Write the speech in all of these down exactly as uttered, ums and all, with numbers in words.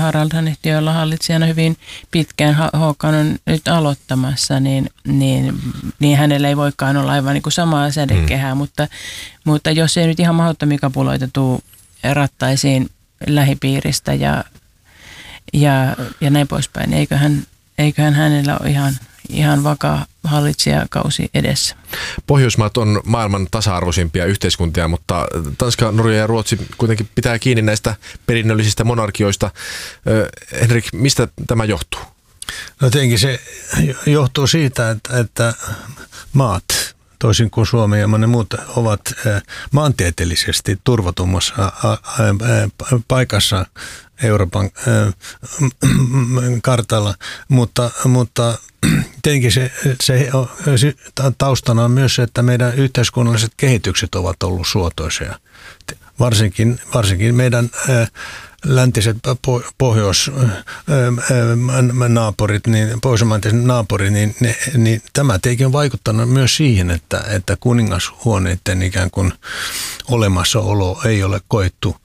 Haraldhan ehti olla hallitsijana hyvin pitkään. Håkan on nyt aloittamassa, niin, niin, niin hänellä ei voikaan olla aivan niin kuin samaa sädekehää, mm. mutta, mutta jos ei nyt ihan mahdottomia kapuloita tule rattaisiin lähipiiristä ja, ja, ja näin poispäin, niin eiköhän, eiköhän hänellä ole ihan, ihan vakaa hallitsijakausi edessä. Pohjoismaat on maailman tasa-arvoisimpia yhteiskuntia, mutta Tanska, Norja ja Ruotsi kuitenkin pitää kiinni näistä perinnöllisistä monarkioista. Henrik, mistä tämä johtuu? No tietenkin se johtuu siitä, että, että maat, toisin kuin Suomi ja monet muut, ovat maantieteellisesti turvatummassa paikassa Euroopan kartalla, mutta, mutta tietenkin se, se taustana on myös se, että meidän yhteiskunnalliset kehitykset ovat olleet suotoisia. Varsinkin, varsinkin meidän läntiset pohjoisnaapurit, niin pohjoismaiden naapurit, niin, ne, niin tämä tietenkin on vaikuttanut myös siihen, että, että kuningashuoneiden ikään kuin olemassaolo ei ole koettu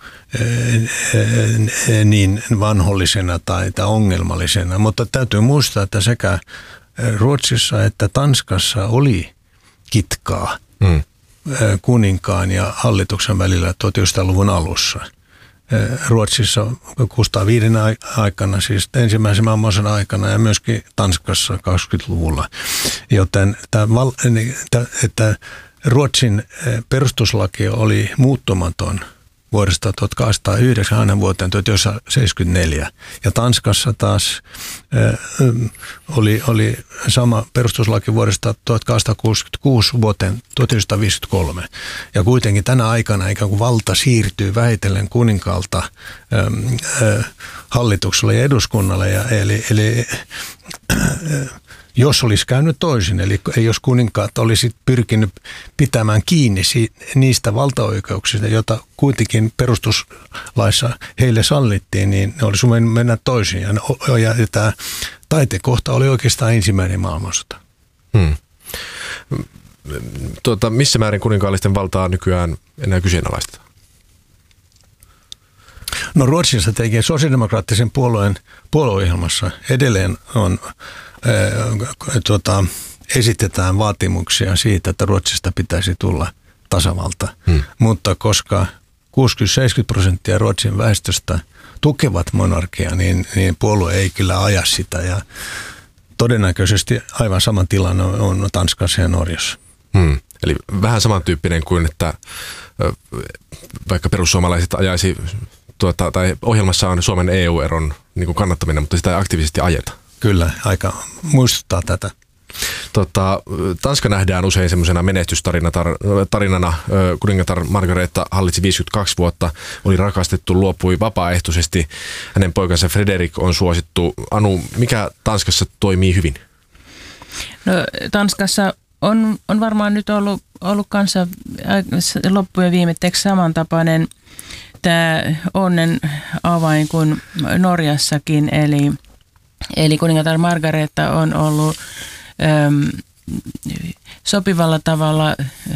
niin vanhollisena tai, tai ongelmallisena. Mutta täytyy muistaa, että sekä Ruotsissa että Tanskassa oli kitkaa mm. kuninkaan ja hallituksen välillä tuhatyhdeksänsataaluvun alussa. Ruotsissa Kustaa viiden aikana, siis ensimmäisen maailmansodan aikana ja myöskin Tanskassa kaksikymmentäluvulla. Joten tämä, että Ruotsin perustuslaki oli muuttumaton vuodesta tuhatkahdeksansataayhdeksän aina vuoteen tuhatyhdeksänsataaseitsemänkymmentäneljä. Ja Tanskassa taas äh, oli, oli sama perustuslaki vuodesta tuhatkahdeksansataakuusikymmentäkuusi vuoteen tuhatyhdeksänsataaviisikymmentäkolme. Ja kuitenkin tänä aikana ikään kuin valta siirtyy vähitellen kuninkaalta äh, äh, hallitukselle ja eduskunnalle. Ja, eli eli äh, jos olisi käynyt toisin, eli jos kuninkaat olisi pyrkinyt pitämään kiinni niistä valtaoikeuksista, joita kuitenkin perustuslaissa heille sallittiin, niin ne olisi voinut mennä toisin. Ja, ja, ja tämä taitekohta oli oikeastaan ensimmäinen maailmansota. Hmm. Tuota, missä määrin kuninkaallisten valtaa nykyään enää kyseenalaistetaan? No Ruotsissa tekee sosiaalidemokraattisen puolueen puolueohjelmassa edelleen on Tuota, esitetään vaatimuksia siitä, että Ruotsista pitäisi tulla tasavalta. Hmm. Mutta koska kuusikymmentä seitsemänkymmentä prosenttia Ruotsin väestöstä tukevat monarkiaa, niin, niin puolue ei kyllä aja sitä. Ja todennäköisesti aivan saman tilanne on Tanskassa ja Norjassa. Hmm. Eli vähän samantyyppinen kuin, että vaikka perussuomalaiset ajaisi, tuota, tai ohjelmassa on Suomen E U-eron niin kuin kannattaminen, mutta sitä ei aktiivisesti ajeta. Kyllä, aika muistuttaa tätä. Tota, Tanska nähdään usein semmoisena menestystarinana. Kuningatar Margareta hallitsi viisikymmentäkaksi vuotta, oli rakastettu, luopui vapaaehtoisesti. Hänen poikansa Frederik on suosittu. Anu, mikä Tanskassa toimii hyvin? No, Tanskassa on, on varmaan nyt ollut, ollut kanssa loppujen viimetteeksi samantapainen tämä onnen avain kuin Norjassakin, eli Eli kuningatar Margareta on ollut äm, sopivalla tavalla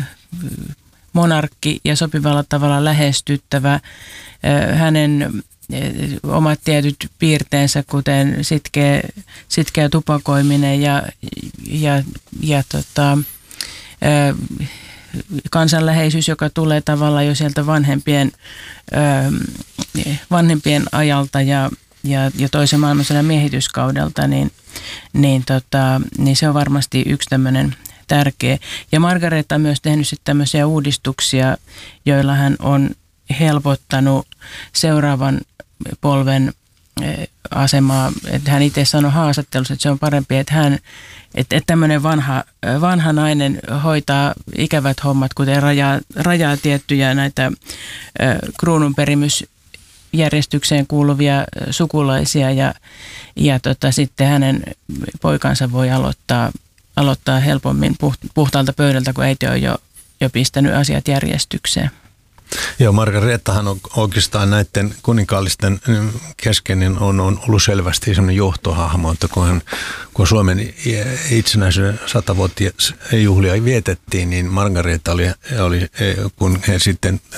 monarkki ja sopivalla tavalla lähestyttävä. Äh, hänen äh, omat tietyt piirteensä, kuten sitkeä, sitkeä tupakoiminen ja, ja, ja tota, äh, kansanläheisyys, joka tulee tavallaan jo sieltä vanhempien, äh, vanhempien ajalta ja Ja, ja toisen maailmansodan miehityskaudelta, niin, niin, tota, niin se on varmasti yksi tämmöinen tärkeä. Ja Margareta on myös tehnyt sitten tämmöisiä uudistuksia, joilla hän on helpottanut seuraavan polven asemaa. Että hän itse sanoi haastattelussa, että se on parempi, että hän, että, että tämmöinen vanha, vanha nainen hoitaa ikävät hommat, kuten rajaa, rajaa tiettyjä näitä kruununperimys järjestykseen kuuluvia sukulaisia ja, ja tota, sitten hänen poikansa voi aloittaa, aloittaa helpommin puhtaalta pöydältä, kun äiti on jo, jo pistänyt asiat järjestykseen. Joo, Margaretahan on oikeastaan näiden kuninkaallisten kesken niin on, on ollut selvästi sellainen johtohahmo, että kun, hän, kun Suomen itsenäisyyden satavuotias juhlia vietettiin, niin Margareta oli, oli kun he sitten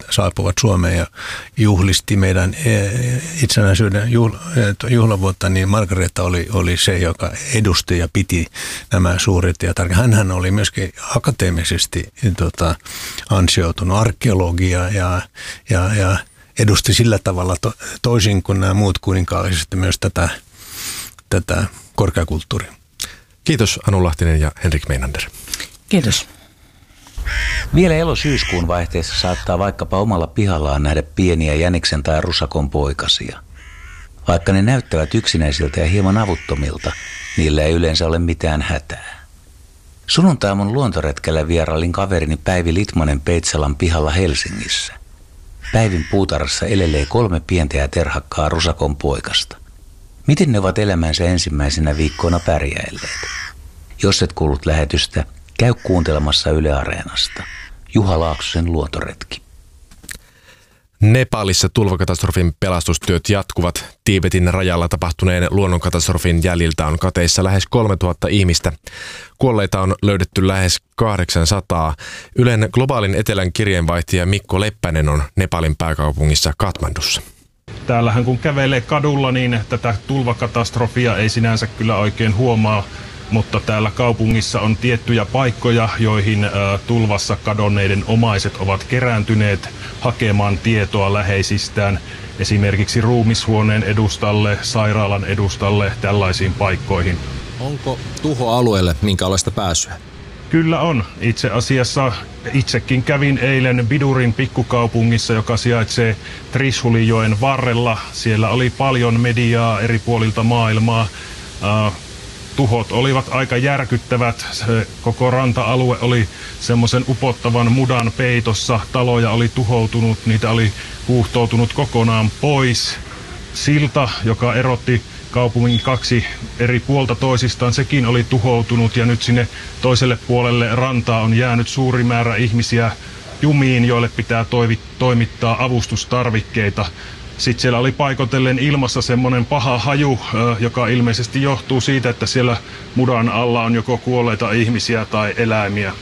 saapuvat Suomeen ja juhlisti meidän itsenäisyyden juhlavuotta, niin Margareetta oli, oli se, joka edusti ja piti nämä suuret ja tärkeät. Hänhän oli myöskin akateemisesti tota, ansioitunut arkeologia ja, ja, ja edusti sillä tavalla to, toisin kuin nämä muut kuninkaalliset myös tätä, tätä korkeakulttuuria. Kiitos Anu Lahtinen ja Henrik Meinander. Kiitos. Vielä elo-syyskuun vaihteessa saattaa vaikkapa omalla pihallaan nähdä pieniä jäniksen tai rusakon poikasia. Vaikka ne näyttävät yksinäisiltä ja hieman avuttomilta, niillä ei yleensä ole mitään hätää. Sunnuntaiaamun luontoretkellä vierailin kaverini Päivi Litmanen Peitsalan pihalla Helsingissä. Päivin puutarhassa elelee kolme pientä ja terhakkaa rusakon poikasta. Miten ne ovat elämänsä ensimmäisenä viikkoina pärjäilleet? Jos et kuullut lähetystä, käy kuuntelemassa Yle Areenasta. Juha Laaksosen luontoretki. Nepalissa tulvakatastrofin pelastustyöt jatkuvat. Tiibetin rajalla tapahtuneen luonnonkatastrofin jäljiltä on kateissa lähes kolmetuhatta ihmistä. Kuolleita on löydetty lähes kahdeksansataa. Ylen globaalin etelän kirjeenvaihtaja Mikko Leppänen on Nepalin pääkaupungissa Kathmandussa. Täällähän kun kävelee kadulla, niin tätä tulvakatastrofia ei sinänsä kyllä oikein huomaa. Mutta täällä kaupungissa on tiettyjä paikkoja, joihin tulvassa kadonneiden omaiset ovat kerääntyneet hakemaan tietoa läheisistään. Esimerkiksi ruumishuoneen edustalle, sairaalan edustalle, tällaisiin paikkoihin. Onko tuhoalueelle minkälaista pääsyä? Kyllä on. Itse asiassa itsekin kävin eilen Bidurin pikkukaupungissa, joka sijaitsee Trishulijoen varrella. Siellä oli paljon mediaa eri puolilta maailmaa. Tuhot olivat aika järkyttävät. Se koko ranta-alue oli semmoisen upottavan mudan peitossa. Taloja oli tuhoutunut, niitä oli huuhtoutunut kokonaan pois. Silta, joka erotti kaupungin kaksi eri puolta toisistaan, sekin oli tuhoutunut ja nyt sinne toiselle puolelle rantaa on jäänyt suuri määrä ihmisiä jumiin, joille pitää toimittaa avustustarvikkeita. Sitten siellä oli paikotellen ilmassa semmoinen paha haju, joka ilmeisesti johtuu siitä, että siellä mudan alla on joko kuolleita ihmisiä tai eläimiä.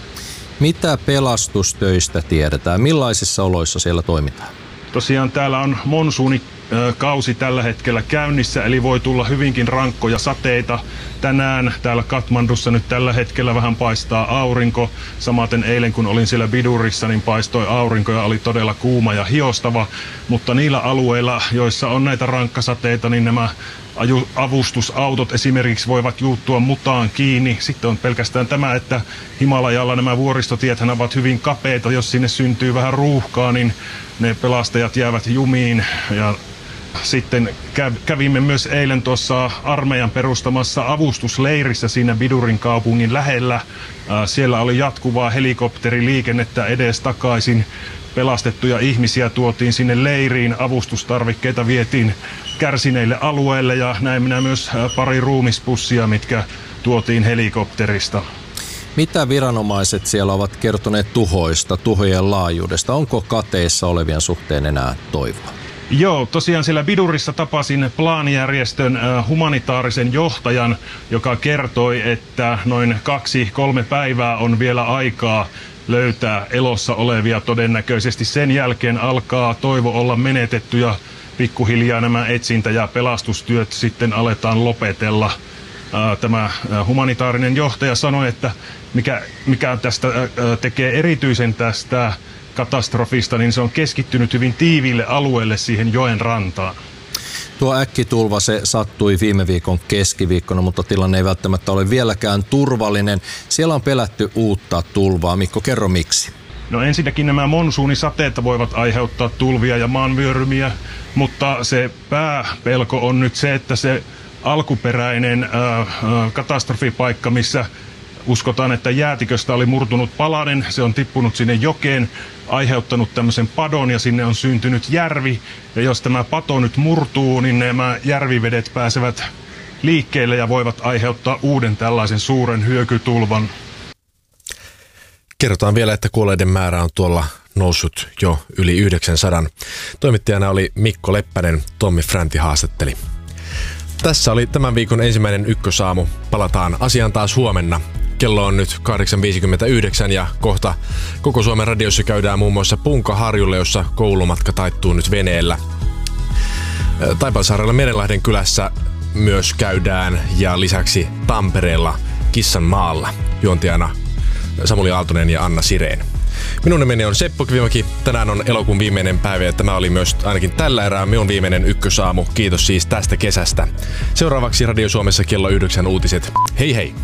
Mitä pelastustöistä tiedetään? Millaisissa oloissa siellä toimitaan? Tosiaan täällä on monsuunikausi tällä hetkellä käynnissä, eli voi tulla hyvinkin rankkoja sateita. Tänään täällä Kathmandussa nyt tällä hetkellä vähän paistaa aurinko. Samaten eilen kun olin siellä Bidurissa, niin paistoi aurinko ja oli todella kuuma ja hiostava. Mutta niillä alueilla, joissa on näitä rankkasateita, niin nämä avustusautot esimerkiksi voivat juuttua mutaan kiinni. Sitten on pelkästään tämä, että Himalajalla nämä vuoristotiethän ovat hyvin kapeita. Jos sinne syntyy vähän ruuhkaa, niin ne pelastajat jäävät jumiin. Ja sitten kävimme myös eilen tuossa armeijan perustamassa avustusleirissä siinä Bidurin kaupungin lähellä. Siellä oli jatkuvaa helikopteriliikennettä edestakaisin. Pelastettuja ihmisiä tuotiin sinne leiriin, avustustarvikkeita vietiin kärsineille alueille ja näin minä myös pari ruumispussia, mitkä tuotiin helikopterista. Mitä viranomaiset siellä ovat kertoneet tuhoista, tuhojen laajuudesta? Onko kateissa olevien suhteen enää toivoa? Joo, tosiaan siellä Bidurissa tapasin Plan-järjestön humanitaarisen johtajan, joka kertoi, että noin kaksi, kolme päivää on vielä aikaa löytää elossa olevia. Todennäköisesti sen jälkeen alkaa toivo olla menetetty ja pikkuhiljaa nämä etsintä- ja pelastustyöt sitten aletaan lopetella. Tämä humanitaarinen johtaja sanoi, että mikä, mikä tästä tekee erityisen tästä katastrofista, niin se on keskittynyt hyvin tiiviille alueelle siihen joen rantaan. Tuo äkkitulva se sattui viime viikon keskiviikkona, mutta tilanne ei välttämättä ole vieläkään turvallinen. Siellä on pelätty uutta tulvaa. Mikko, kerro miksi? No ensinnäkin nämä monsuunisateet voivat aiheuttaa tulvia ja maanvyörymiä, mutta se pääpelko on nyt se, että se alkuperäinen äh, äh, katastrofipaikka, missä uskotaan, että jäätiköstä oli murtunut palanen, se on tippunut sinne jokeen, aiheuttanut tämmöisen padon ja sinne on syntynyt järvi. Ja jos tämä pato nyt murtuu, niin nämä järvivedet pääsevät liikkeelle ja voivat aiheuttaa uuden tällaisen suuren hyökytulvan. Kerrotaan vielä, että kuolleiden määrä on tuolla noussut jo yli yhdeksänsataa. Toimittajana oli Mikko Leppänen, Tommi Fränti haastatteli. Tässä oli tämän viikon ensimmäinen Ykkösaamu. Palataan asiaan taas huomenna. Kello on nyt kahdeksan viisikymmentäyhdeksän ja kohta koko Suomen radiossa käydään muun muassa Punkaharjulle, jossa koulumatka taittuu nyt veneellä. Taipalsaarella Merenlahden kylässä myös käydään ja lisäksi Tampereella Kissanmaalla. Juontajana Samuli Aaltonen ja Anna Sireen. Minun nimeni on Seppo Kivimäki. Tänään on elokuun viimeinen päivä ja tämä oli myös ainakin tällä erää minun viimeinen ykkösaamu. Kiitos siis tästä kesästä. Seuraavaksi Radio Suomessa kello yhdeksän uutiset. Hei hei!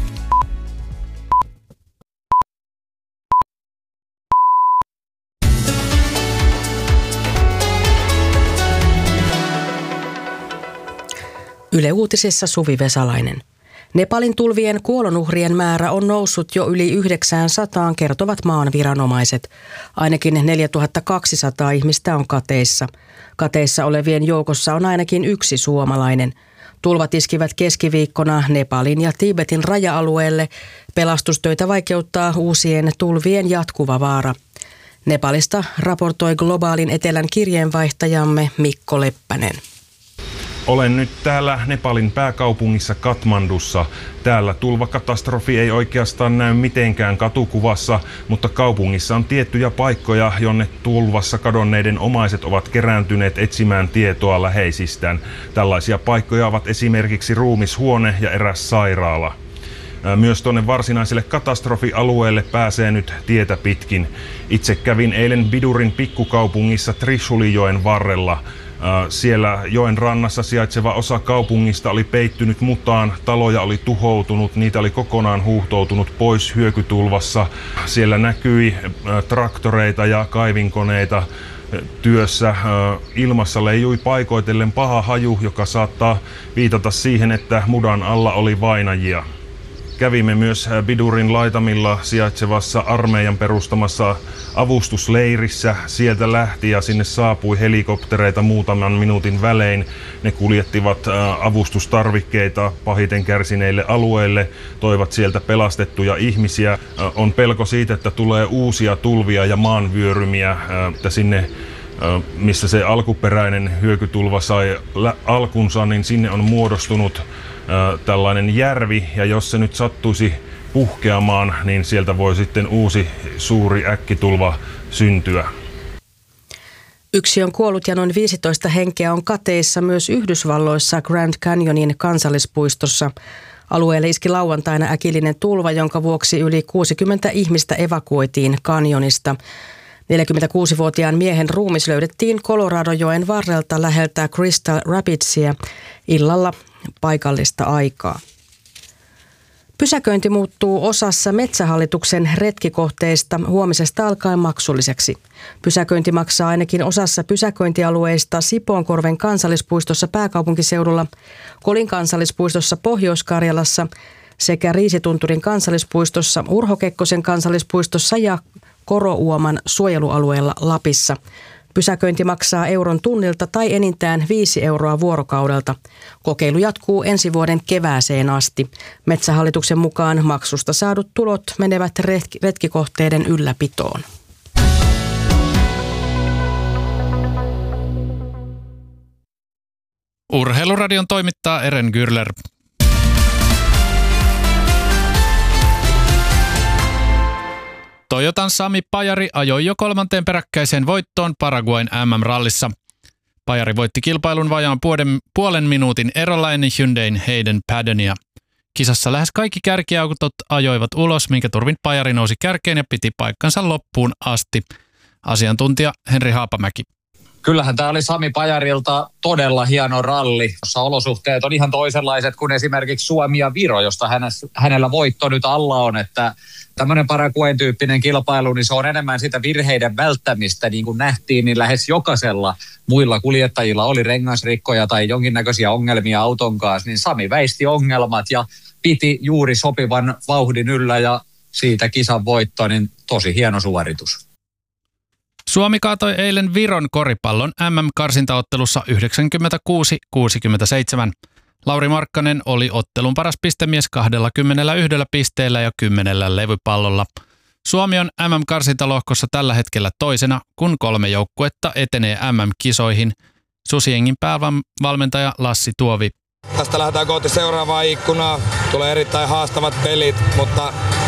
Yle Uutisissa Suvi Vesalainen. Nepalin tulvien kuolonuhrien määrä on noussut jo yli yhdeksänsataan, kertovat maan viranomaiset. Ainakin neljätuhattakaksisataa ihmistä on kateissa. Kateissa olevien joukossa on ainakin yksi suomalainen. Tulvat iskivät keskiviikkona Nepalin ja Tibetin raja-alueelle. Pelastustöitä vaikeuttaa uusien tulvien jatkuva vaara. Nepalista raportoi Globaalin etelän kirjeenvaihtajamme Mikko Leppänen. Olen nyt täällä Nepalin pääkaupungissa Katmandussa. Täällä tulvakatastrofi ei oikeastaan näy mitenkään katukuvassa, mutta kaupungissa on tiettyjä paikkoja, jonne tulvassa kadonneiden omaiset ovat kerääntyneet etsimään tietoa läheisistään. Tällaisia paikkoja ovat esimerkiksi ruumishuone ja eräs sairaala. Myös tuonne varsinaiselle katastrofialueelle pääsee nyt tietä pitkin. Itse kävin eilen Bidurin pikkukaupungissa Trishulijoen varrella. Siellä joen rannassa sijaitseva osa kaupungista oli peittynyt mutaan, taloja oli tuhoutunut, niitä oli kokonaan huuhtoutunut pois hyökytulvassa. Siellä näkyi traktoreita ja kaivinkoneita työssä. Ilmassa leijui paikoitellen paha haju, joka saattaa viitata siihen, että mudan alla oli vainajia. Kävimme myös Bidurin laitamilla sijaitsevassa armeijan perustamassa avustusleirissä. Sieltä lähti ja sinne saapui helikoptereita muutaman minuutin välein. Ne kuljettivat avustustarvikkeita pahiten kärsineille alueille, toivat sieltä pelastettuja ihmisiä. On pelko siitä, että tulee uusia tulvia ja maanvyörymiä, että sinne missä se alkuperäinen hyökytulva sai alkunsa, niin sinne on muodostunut tällainen järvi, ja jos se nyt sattuisi puhkeamaan, niin sieltä voi sitten uusi suuri äkkitulva syntyä. Yksi on kuollut ja noin viisitoista henkeä on kateissa myös Yhdysvalloissa Grand Canyonin kansallispuistossa. Alueelle iski lauantaina äkillinen tulva, jonka vuoksi yli kuusikymmentä ihmistä evakuoitiin kanyonista. neljäkymmentäkuusivuotiaan miehen ruumis löydettiin Coloradojoen varrelta läheltä Crystal Rapidsia illalla paikallista aikaa. Pysäköinti muuttuu osassa Metsähallituksen retkikohteista huomisesta alkaen maksulliseksi. Pysäköinti maksaa ainakin osassa pysäköintialueista Sipoonkorven kansallispuistossa pääkaupunkiseudulla, Kolin kansallispuistossa Pohjois-Karjalassa sekä Riisitunturin kansallispuistossa, Urho Kekkosen kansallispuistossa ja Korouoman suojelualueella Lapissa. Pysäköinti maksaa euron tunnilta tai enintään viisi euroa vuorokaudelta. Kokeilu jatkuu ensi vuoden kevääseen asti. Metsähallituksen mukaan maksusta saadut tulot menevät retkikohteiden ylläpitoon. Urheiluradion toimittaa Eren Gürler. Toyotan Sami Pajari ajoi jo kolmanteen peräkkäiseen voittoon Paraguayn M M-rallissa. Pajari voitti kilpailun vajaan puolen, puolen minuutin erolla ennen Hyundain Hayden Paddonia. Kisassa lähes kaikki kärkiautot ajoivat ulos, minkä turvin Pajari nousi kärkeen ja piti paikkansa loppuun asti. Asiantuntija Henri Haapamäki. Kyllähän tämä oli Sami Pajarilta todella hieno ralli, jossa olosuhteet on ihan toisenlaiset kuin esimerkiksi Suomi ja Viro, josta hänellä voitto nyt alla on, että tämmöinen Paraguayn tyyppinen kilpailu, niin se on enemmän sitä virheiden välttämistä, niin kuin nähtiin, niin lähes jokaisella muilla kuljettajilla oli rengasrikkoja tai jonkinnäköisiä ongelmia auton kanssa, niin Sami väisti ongelmat ja piti juuri sopivan vauhdin yllä ja siitä kisan voitto, niin tosi hieno suoritus. Suomi kaatoi eilen Viron koripallon M M-karsintaottelussa yhdeksänkymmentäkuusi kuusikymmentäseitsemän. Lauri Markkanen oli ottelun paras pistemies kaksikymmentäyksi pisteellä ja kymmenellä levypallolla. Suomi on M M-karsintalohkossa tällä hetkellä toisena, kun kolme joukkuetta etenee M M-kisoihin. Susiengin päävalmentaja Lassi Tuovi. Tästä lähdetään kohti seuraavaa ikkunaa. Tulee erittäin haastavat pelit, mutta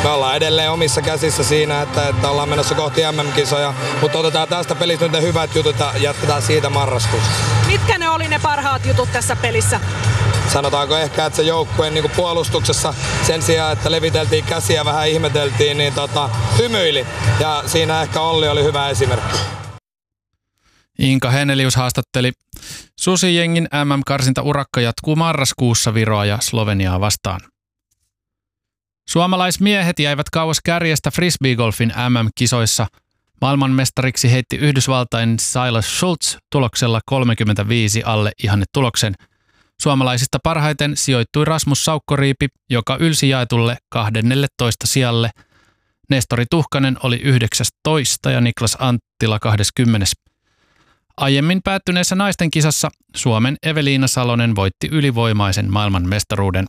me ollaan edelleen omissa käsissä siinä, että, että ollaan menossa kohti M M-kisoja, mutta otetaan tästä pelistä nyt ne hyvät jutut ja jatketaan siitä marraskuussa. Mitkä ne oli ne parhaat jutut tässä pelissä? Sanotaanko ehkä, että se joukkueen niin puolustuksessa sen sijaan, että leviteltiin käsiä vähän ihmeteltiin, niin tota, hymyili. Ja siinä ehkä Olli oli hyvä esimerkki. Inka Henelius haastatteli. Susijengin M M-karsinta-urakka jatkuu marraskuussa Viroa ja Sloveniaa vastaan. Suomalaismiehet jäivät kauas kärjestä frisbeegolfin M M-kisoissa. Maailmanmestariksi heitti Yhdysvaltain Silas Schultz tuloksella kolmekymmentäviisi alle ihannetuloksen. Suomalaisista parhaiten sijoittui Rasmus Saukkoriipi, joka ylsi jaetulle kahdennelletoista sijalle. Nestori Tuhkanen oli yhdeksästoista ja Niklas Anttila kaksikymmentä. Aiemmin päättyneessä naisten kisassa Suomen Eveliina Salonen voitti ylivoimaisen maailmanmestaruuden.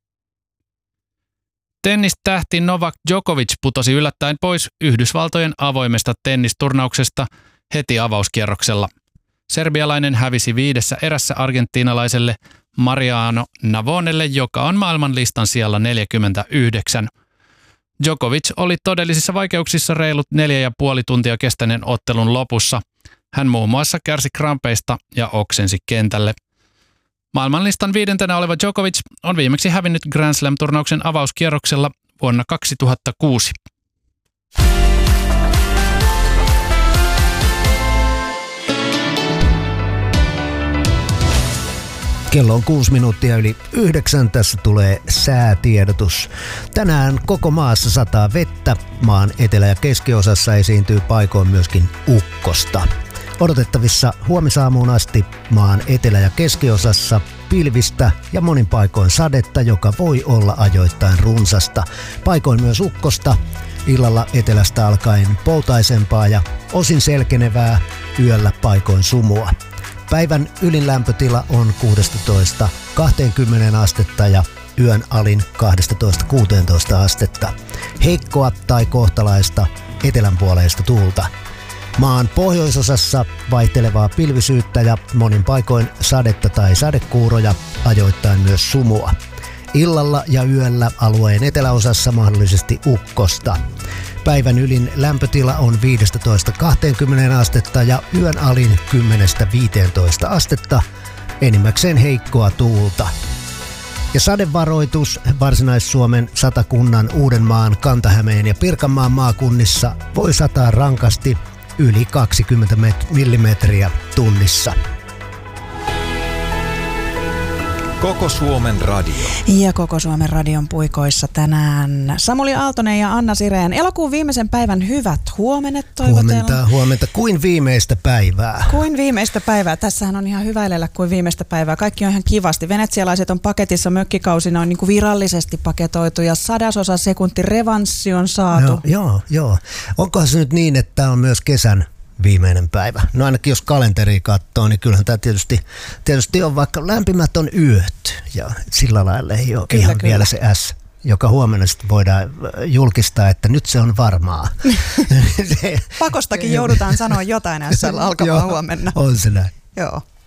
Tennistähti Novak Djokovic putosi yllättäen pois Yhdysvaltojen avoimesta tennisturnauksesta heti avauskierroksella. Serbialainen hävisi viidessä erässä argentiinalaiselle Mariano Navonelle, joka on maailmanlistan sijalla neljäkymmentäyhdeksän. Djokovic oli todellisissa vaikeuksissa reilut neljä ja puoli tuntia kestäneen ottelun lopussa. Hän muun muassa kärsi krampeista ja oksensi kentälle. Maailmanlistan viidentenä oleva Djokovic on viimeksi hävinnyt Grand Slam-turnauksen avauskierroksella vuonna kaksituhattakuusi. Kello on kuusi minuuttia yli yhdeksän. Tässä tulee säätiedotus. Tänään koko maassa sataa vettä. Maan etelä- ja keskiosassa esiintyy paikoin myöskin ukkosta. Odotettavissa huomisaamuun asti maan etelä- ja keskiosassa pilvistä ja monin paikoin sadetta, joka voi olla ajoittain runsasta. Paikoin myös ukkosta. Illalla etelästä alkaen poutaisempaa ja osin selkenevää, yöllä paikoin sumua. Päivän ylin lämpötila on kuusitoista kaksikymmentä astetta ja yön alin kaksitoista kuusitoista astetta. Heikkoa tai kohtalaista etelänpuoleista tuulta. Maan pohjoisosassa vaihtelevaa pilvisyyttä ja monin paikoin sadetta tai sadekuuroja, ajoittain myös sumua. Illalla ja yöllä alueen eteläosassa mahdollisesti ukkosta. Päivän ylin lämpötila on viisitoista kaksikymmentä astetta ja yön alin kymmenestä viiteentoista astetta, enimmäkseen heikkoa tuulta. Ja sadevaroitus Varsinais-Suomen, Satakunnan, Uudenmaan, Kanta-Hämeen ja Pirkanmaan maakunnissa voi sataa rankasti yli kaksikymmentä millimetriä tunnissa. Koko Suomen radio. Ja Koko Suomen radion puikoissa tänään Samuli Aaltonen ja Anna Sireen. Elokuun viimeisen päivän hyvät huomenet toivotellaan. Huomenta, huomenta. Kuin viimeistä päivää. Kuin viimeistä päivää. Tässähän on ihan hyvä elellä kuin viimeistä päivää. Kaikki on ihan kivasti. Venetsialaiset on paketissa, mökkikausina on niin kuin virallisesti paketoitu ja sadasosa sekunti revanssi on saatu. Joo, joo, joo. Onkohan se nyt niin, että tämä on myös kesän viimeinen päivä? No ainakin jos kalenteria katsoo, niin kyllähän tämä tietysti, tietysti on, vaikka lämpimät on yöt ja sillä lailla ei ole kyllä, ihan kyllä. Vielä se S, joka huomenna sitten voidaan julkistaa, että nyt se on varmaa. Pakostakin joudutaan sanoa jotain S alkamaan huomenna. On se näin. Joo.